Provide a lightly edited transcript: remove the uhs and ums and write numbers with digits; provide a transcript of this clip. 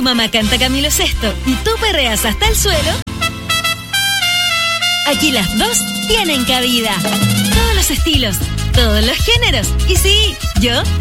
mamá canta Camilo Sesto y tú perreas hasta el suelo, aquí las dos tienen cabida. Todos los estilos, todos los géneros. Y sí, yo